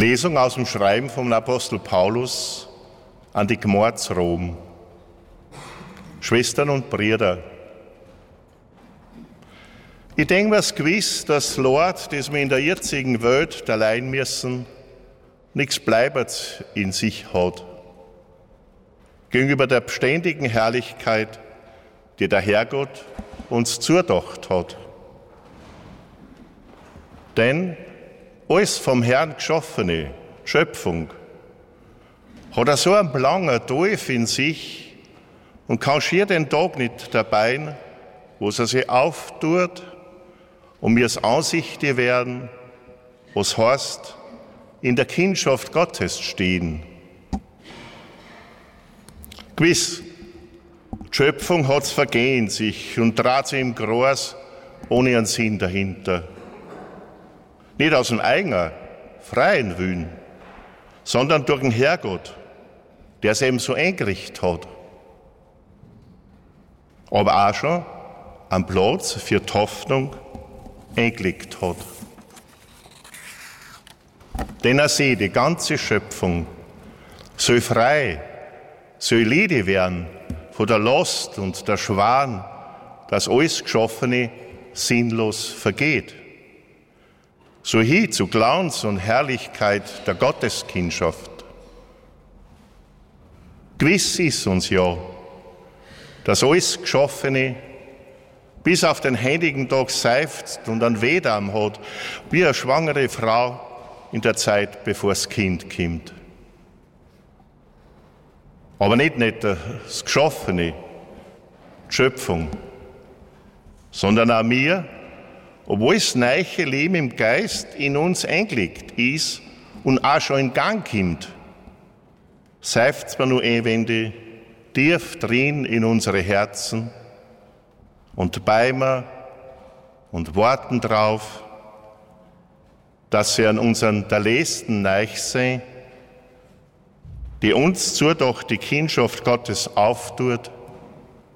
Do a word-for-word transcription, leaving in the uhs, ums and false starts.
Lesung aus dem Schreiben vom Apostel Paulus an die Gemeinde zu Rom. Schwestern und Brüder, ich denke mir gewiss, dass Lord, das wir in der jetzigen Welt allein müssen, nichts bleibet in sich hat. Gegenüber der beständigen Herrlichkeit, die der Herrgott uns zudacht hat. Denn alles vom Herrn geschaffene, Schöpfung, hat er so einen langen Dolf in sich und kann schier den Tag nicht dabei, wo er sich auftut, um mir es Ansichte werden, was heißt, in der Kindschaft Gottes stehen. Gewiss, die Schöpfung hat's vergehen sich und dreht sich im Kreis ohne einen Sinn dahinter. Nicht aus dem eigenen, freien Willen, sondern durch den Herrgott, der es eben so eingerichtet hat. Aber auch schon einen Platz für die Hoffnung eingelegt hat. Denn er sieht, die ganze Schöpfung soll frei, soll Liede werden von der Last und der Schwan, dass alles Geschaffene sinnlos vergeht. So hin zu Glanz und Herrlichkeit der Gotteskindschaft. Gewiss ist uns ja, dass alles Geschaffene bis auf den heiligen Tag seufzt und einen Wehdarm hat, wie eine schwangere Frau in der Zeit, bevor das Kind kommt. Aber nicht, nicht das Geschaffene, die Schöpfung, sondern auch wir, obwohl das neue Leben im Geist in uns eingelegt ist und auch schon in Gang kommt, seufzt man nur ewendig tief drin in unsere Herzen und beimen und warten drauf, dass sie an unseren Erlösten neich sein, die uns zur doch die Kindschaft Gottes auftut